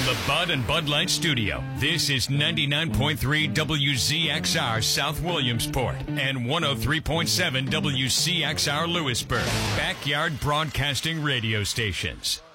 the Bud and Bud Light Studio, this is 99.3 WZXR South Williamsport and 103.7 WCXR Lewisburg, backyard broadcasting radio stations.